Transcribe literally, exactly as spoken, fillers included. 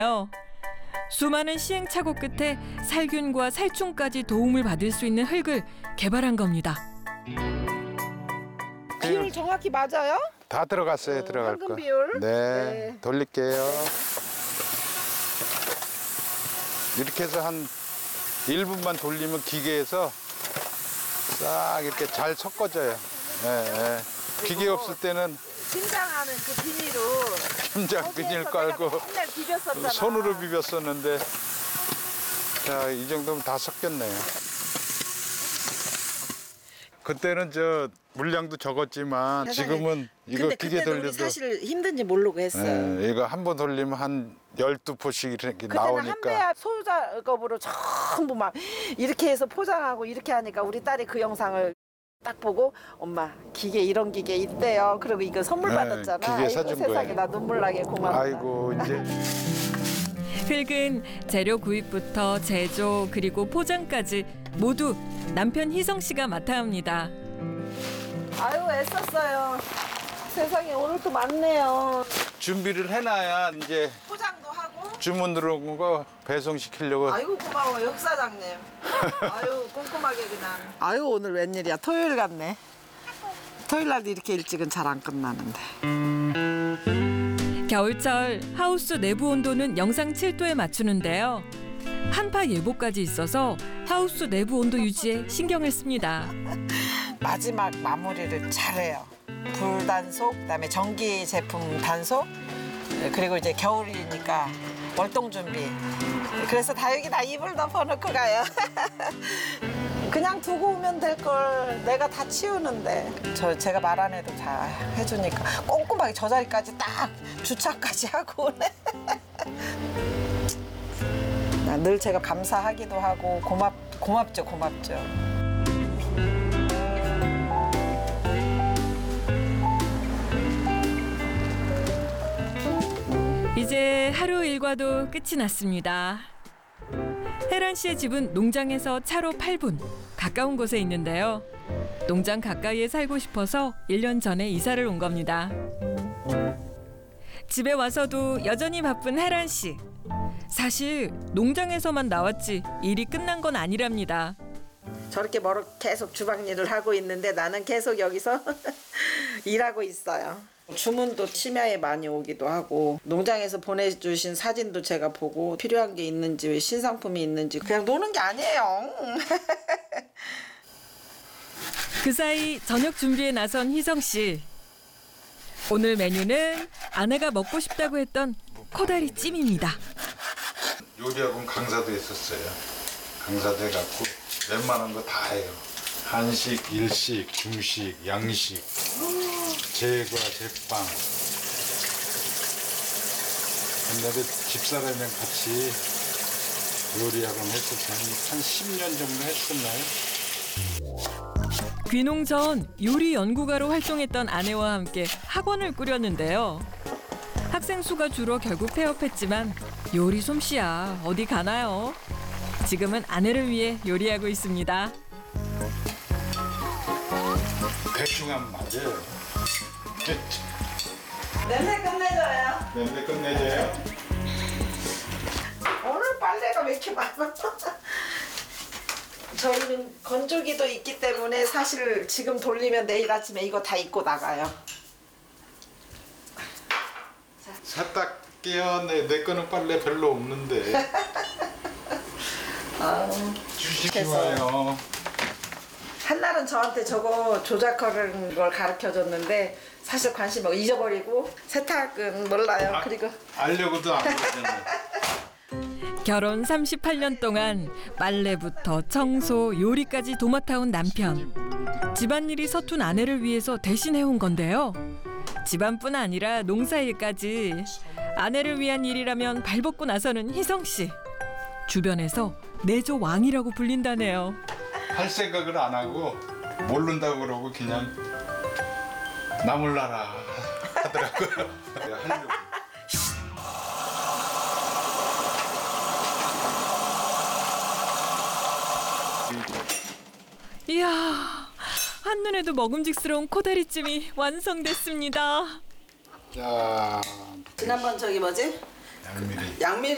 수많은 시행착오 끝에 살균과 살충까지 도움을 받을 수 있는 흙을 개발한 겁니다. 비율 정확히 맞아요? 다 들어갔어요. 어, 들어갈 황금 거. 비율? 네, 네. 돌릴게요. 이렇게 해서 한 일 분만 돌리면 기계에서 싹 이렇게 잘 섞어져요. 네, 네. 기계 없을 때는 김장하는 그 비닐로 김장 비닐 깔고 맨날 비볐었잖아. 손으로 비볐었는데 자, 이 정도면 다 섞였네요. 그때는 저 물량도 적었지만 세상에. 지금은 이거 근데 기계 그때도 우리 돌려도 사실 힘든지 모르고 했어요. 예, 이거 한 번 돌리면 한 열두 포씩 이렇게 그때는 나오니까 한배야 소작업으로 전부 막 이렇게 해서 포장하고 이렇게 하니까 우리 딸이 그 영상을 딱 보고 엄마 기계 이런 기계 있대요. 그리고 이거 선물 네, 받았잖아. 기계 아이고, 사준 세상에 거예요. 나 눈물 나게 고맙다. 아이고 이제 흙은 재료 구입부터 제조 그리고 포장까지 모두 남편 희성 씨가 맡아 합니다. 아유 애썼어요. 세상에 오늘 또 많네요. 준비를 해놔야 이제 포장도 하고. 주문 들어온 거 배송시키려고. 아이고 고마워요 흑 사장님. 아유 꼼꼼하게 그냥. 아유 오늘 웬일이야 토요일 같네. 토요일 날도 이렇게 일찍은 잘 안 끝나는데. 겨울철 하우스 내부 온도는 영상 칠 도에 맞추는데요. 한파 예보까지 있어서 하우스 내부 온도 유지에 신경을 씁니다. 마지막 마무리를 잘해요. 불 단속, 그다음에 전기 제품 단속, 그리고 이제 겨울이니까 월동 준비. 그래서 다육이 다 이불 덮어놓고 가요. 그냥 두고 오면 될 걸 내가 다 치우는데 저 제가 말 안 해도 다 해주니까 꼼꼼하게 저 자리까지 딱 주차까지 하고 오네. 늘 제가 감사하기도 하고 고맙 고맙죠 고맙죠. 이제 하루 일과도 끝이 났습니다. 혜란 씨의 집은 농장에서 차로 팔 분, 가까운 곳에 있는데요. 농장 가까이에 살고 싶어서 일 년 전에 이사를 온 겁니다. 집에 와서도 여전히 바쁜 혜란 씨. 사실 농장에서만 나왔지 일이 끝난 건 아니랍니다. 저렇게 멀어 계속 주방 일을 하고 있는데 나는 계속 여기서 일하고 있어요. 주문도 심야에 많이 오기도 하고 농장에서 보내주신 사진도 제가 보고 필요한 게 있는지 신상품이 있는지 그냥 노는 게 아니에요. 그 사이 저녁 준비에 나선 희성 씨. 오늘 메뉴는 아내가 먹고 싶다고 했던 코다리 찜입니다. 요리학원 강사도 했었어요. 강사도 해갖고 웬만한 거 다 해요. 한식, 일식, 중식, 양식, 제과, 제빵. 옛날에 집사람이랑 같이 요리학원 했었어요. 한 십 년 정도 했었나요? 귀농 전 요리 연구가로 활동했던 아내와 함께 학원을 꾸렸는데요. 학생 수가 줄어 결국 폐업했지만 요리 솜씨야 어디 가나요? 지금은 아내를 위해 요리하고 있습니다. 대충 하면 맞아요. 냄새 끝내줘요. 냄새 끝내줘요. 오늘 빨래가 왜 이렇게 많아? 저희는 건조기도 있기 때문에 사실 지금 돌리면 내일 아침에 이거 다 입고 나가요. 세탁기요. 내, 내 거는 빨래 별로 없는데. 아우, 주시기 와요. 한날은 저한테 저거 조작하는 걸 가르쳐 줬는데 사실 관심 없고 잊어버리고 세탁은 몰라요. 아, 그리고 알려고도 안 그러잖아요. 결혼 삼십팔 년 동안 빨래부터 청소, 요리까지 도맡아온 남편. 집안일이 서툰 아내를 위해서 대신해온 건데요. 집안뿐 아니라 농사일까지 아내를 위한 일이라면 발벗고 나서는 희성 씨. 주변에서 내조 왕이라고 불린다네요. 할 생각을 안 하고 모른다고 그러고 그냥 나 몰라라 하더라고요. 하려고. 이야, 한눈에도 먹음직스러운 코다리찜이 완성됐습니다. 자, 지난번 저기 뭐지? 양미리. 양미리